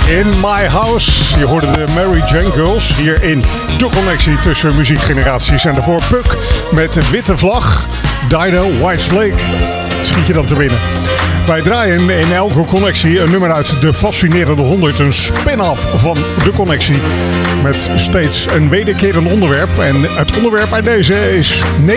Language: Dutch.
In My House. Je hoorde de Mary Jane Girls hier in de connectie tussen muziekgeneraties. En daarvoor Puck met de witte vlag. Dino White Flake. Schiet je dan te winnen. Wij draaien in elke connectie een nummer uit de fascinerende 100. Een spin-off van de connectie. Met steeds een wederkerend onderwerp. En het onderwerp bij deze is